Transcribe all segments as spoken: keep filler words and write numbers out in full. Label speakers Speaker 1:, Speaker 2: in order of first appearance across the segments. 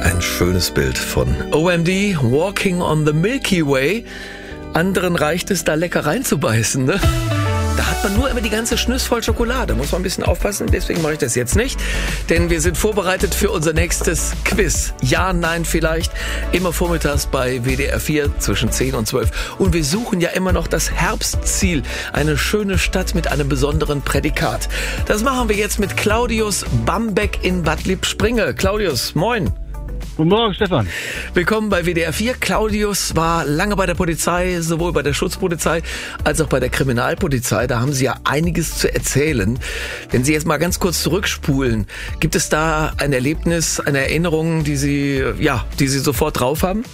Speaker 1: Ein schönes Bild von O M D, Walking on the Milky Way. Anderen reicht es, da lecker reinzubeißen, ne? Da hat man nur immer die ganze Schnüss voll Schokolade. Muss man ein bisschen aufpassen, deswegen mache ich das jetzt nicht. Denn wir sind vorbereitet für unser nächstes Quiz. Ja, nein, vielleicht. Immer vormittags bei W D R vier zwischen zehn und zwölf. Und wir suchen ja immer noch das Herbstziel. Eine schöne Stadt mit einem besonderen Prädikat. Das machen wir jetzt mit Claudius Bambeck in Bad Lippspringe. Claudius, moin.
Speaker 2: Guten Morgen, Stefan.
Speaker 1: Willkommen bei W D R vier. Claudius war lange bei der Polizei, sowohl bei der Schutzpolizei als auch bei der Kriminalpolizei. Da haben Sie ja einiges zu erzählen. Wenn Sie jetzt mal ganz kurz zurückspulen, gibt es da ein Erlebnis, eine Erinnerung, die Sie, ja, die Sie sofort drauf haben?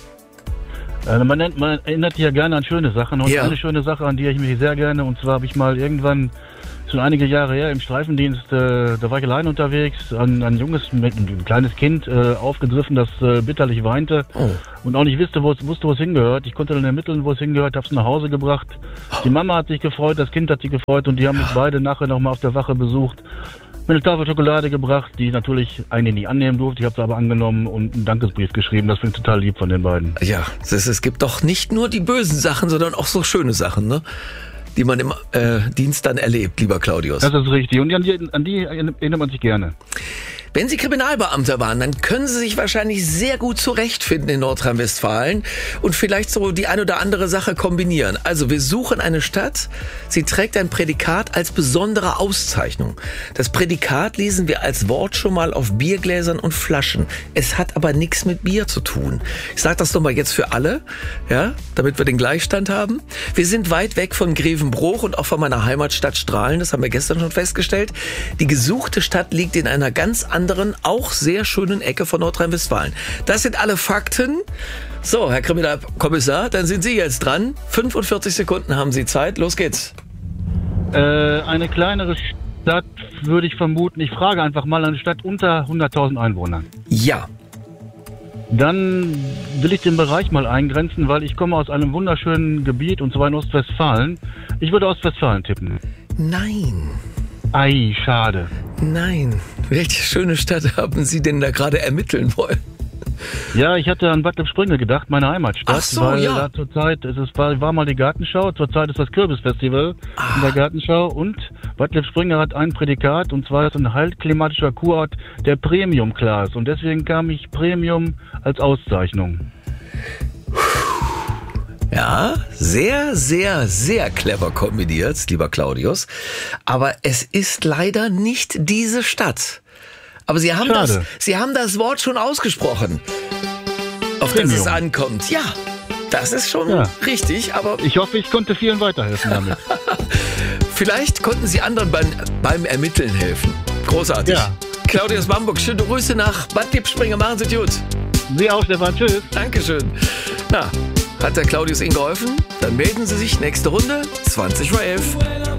Speaker 2: Äh, man, nennt, man erinnert sich ja gerne an schöne Sachen. Und
Speaker 1: Ja.
Speaker 2: eine schöne Sache, an die ich mich sehr gerne, und zwar habe ich mal irgendwann, schon einige Jahre her, im Streifendienst, äh, da war ich allein unterwegs, ein, ein junges, ein kleines Kind äh, aufgegriffen, das äh, bitterlich weinte
Speaker 1: Oh.
Speaker 2: und auch nicht wusste, wo es, wusste, wo es hingehört. Ich konnte dann ermitteln, wo es hingehört, habe es nach Hause gebracht. Die Mama hat sich gefreut, das Kind hat sich gefreut und die haben uns beide nachher nochmal auf der Wache besucht. Mir eine Tafel Schokolade gebracht, die ich natürlich eigentlich nicht annehmen durfte. Ich habe sie aber angenommen und einen Dankesbrief geschrieben. Das finde ich total lieb von den beiden.
Speaker 1: Ja, es, ist, es gibt doch nicht nur die bösen Sachen, sondern auch so schöne Sachen, ne? Die man im äh, Dienst dann erlebt, lieber Claudius.
Speaker 2: Das ist richtig. Und an die, an die erinnert man sich gerne.
Speaker 1: Wenn Sie Kriminalbeamter waren, dann können Sie sich wahrscheinlich sehr gut zurechtfinden in Nordrhein-Westfalen und vielleicht so die ein oder andere Sache kombinieren. Also wir suchen eine Stadt, sie trägt ein Prädikat als besondere Auszeichnung. Das Prädikat lesen wir als Wort schon mal auf Biergläsern und Flaschen. Es hat aber nichts mit Bier zu tun. Ich sage das doch mal jetzt für alle, ja, damit wir den Gleichstand haben. Wir sind weit weg von Grevenbroich und auch von meiner Heimatstadt Strahlen, das haben wir gestern schon festgestellt. Die gesuchte Stadt liegt in einer ganz anderen anderen, auch sehr schönen Ecke von Nordrhein-Westfalen. Das sind alle Fakten. So, Herr Kriminalkommissar, dann sind Sie jetzt dran. fünfundvierzig Sekunden haben Sie Zeit. Los geht's.
Speaker 2: Äh, eine kleinere Stadt würde ich vermuten. Ich frage einfach mal, eine Stadt unter hunderttausend Einwohnern.
Speaker 1: Ja.
Speaker 2: Dann will ich den Bereich mal eingrenzen, weil ich komme aus einem wunderschönen Gebiet, und zwar in Ostwestfalen. Ich würde Ostwestfalen tippen.
Speaker 1: Nein.
Speaker 2: Ei, schade.
Speaker 1: Nein. Welche schöne Stadt haben Sie denn da gerade ermitteln wollen?
Speaker 2: Ja, ich hatte an Bad Lippspringe gedacht, meine Heimatstadt.
Speaker 1: Ach so,
Speaker 2: weil
Speaker 1: ja.
Speaker 2: Da zurzeit, es ist, war, war mal die Gartenschau, zurzeit ist das Kürbisfestival
Speaker 1: Ah.
Speaker 2: in der Gartenschau, und Bad Lippspringe hat ein Prädikat, und zwar ist ein heilklimatischer Kurort der Premium Class, und deswegen kam ich Premium als Auszeichnung.
Speaker 1: Ja, sehr, sehr, sehr clever kombiniert, lieber Claudius. Aber es ist leider nicht diese Stadt. Aber Sie haben, das,
Speaker 2: Schade.
Speaker 1: Sie haben das Wort schon ausgesprochen, auf das
Speaker 2: Premium.
Speaker 1: es ankommt. Ja, das ist schon
Speaker 2: Ja.
Speaker 1: richtig, aber
Speaker 2: Ich hoffe, ich konnte vielen weiterhelfen damit.
Speaker 1: vielleicht konnten Sie anderen beim, beim Ermitteln helfen. Großartig.
Speaker 2: Ja.
Speaker 1: Claudius Bambeck, schöne Grüße nach Bad Lippspringe. Machen Sie es gut.
Speaker 2: Sie auch, Stefan. Tschüss.
Speaker 1: Dankeschön. Na, hat der Claudius Ihnen geholfen? Dann melden Sie sich nächste Runde, zwanzig vor elf.